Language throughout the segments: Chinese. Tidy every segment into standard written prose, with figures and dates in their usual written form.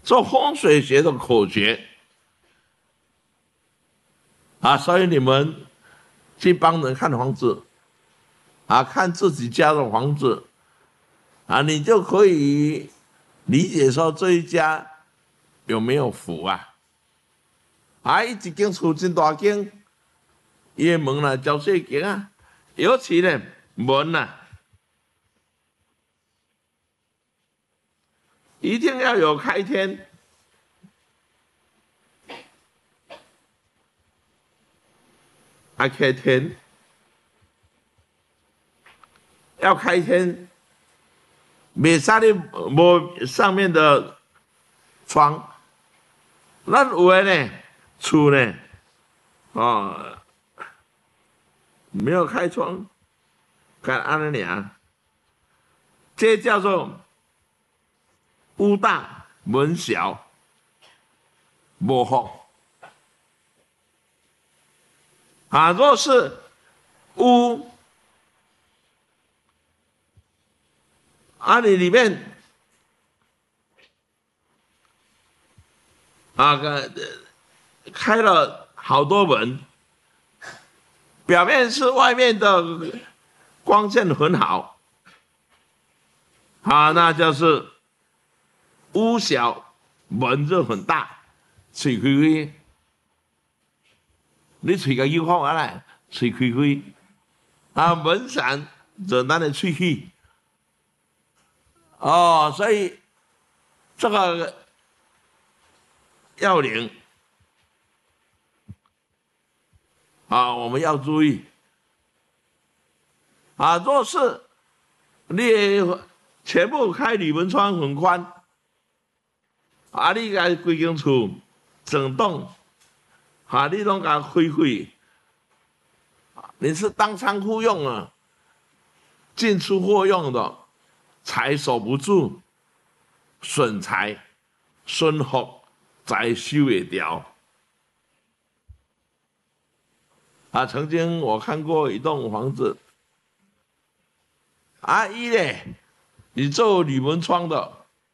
做风水学的口诀啊，所以你们去帮人看房子啊，看自己家的房子啊，你就可以理解说这一家有没有福啊？啊，一间厝真大间，伊的门呢较小间啊，尤其呢门呐、一定要有开天。啊，开天要开天，袂使你无上面的窗。咱有的呢，厝呢，哦，没有开窗，看安尼尔，这叫做屋大门小，无福。啊，若是屋啊，你里面啊开了好多门，表面是外面的光线很好，啊，那就是屋小门就很大，吹开开，你吹个油风啊来，吹开开，啊门扇就咱的吹气，哦，所以这个要领啊，我们要注意啊，若是你全部开铝门窗很宽，啊，你个规间厝整栋，啊，你拢给它开开，你是当仓库用啊，进出货用的，财守不住，损财、损福才收会掉。啊，曾经我看过一栋房子，阿姨呢，你做铝门窗的，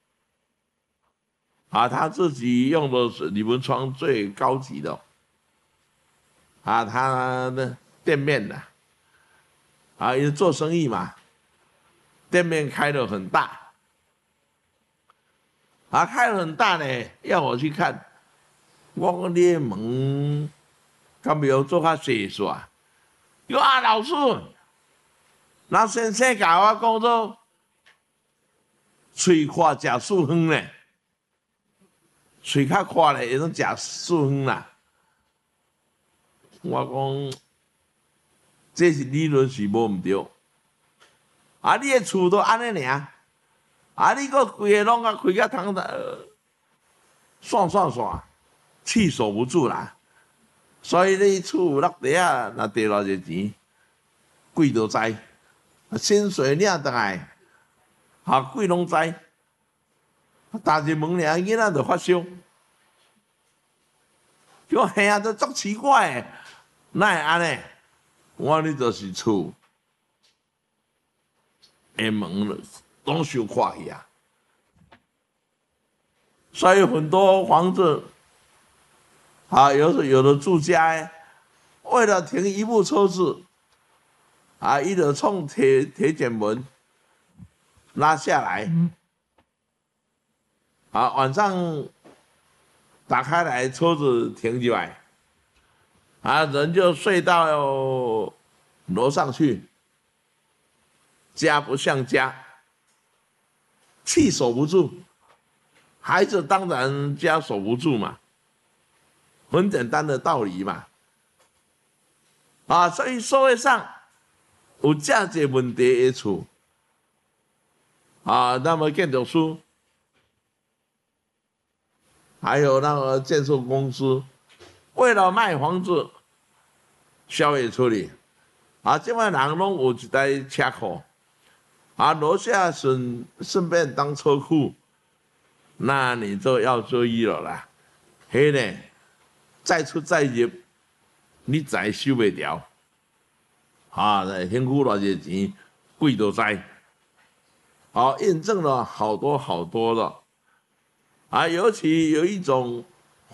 啊，他自己用的是铝门窗最高级的，啊，他的店面的，啊，因为做生意嘛，店面开得很大，啊，开得很大呢，要我去看，我讲你的门敢没有做较细煞？有啊，老师，那先生甲我讲做，喙看食素远呢，喙较看咧，会当食素远啦。我讲，这是理论是无毋对，啊，你的厝都安尼尔，啊，你个规个拢啊开甲通散，气守不住啦。所以你厝有落地啊，若地偌济钱，鬼都知，薪水领倒来，啊，鬼拢知。打一门尔，囡仔就发烧。我嘿啊，都足奇怪的，哪会安尼？我你就是厝的门拢收垮去啊。所以很多房子啊，有的住家为了停一部车子啊，伊就从铁卷门拉下来，啊，晚上打开来，车子停起来，啊，人就睡到楼上去，家不像家，气守不住，孩子当然家守不住嘛，很简单的道理嘛，啊，所以社会上有这些问题的厝，啊，那么建筑师。还有那个建设公司，为了卖房子，销业处理，啊，这摆人拢有一台车库，啊，楼下顺便当车库，那你就要注意了啦。嘿呢，再出再入，你才收袂掉，啊，辛苦偌济钱，鬼都知，好，验证了好多的。 啊，尤其有一种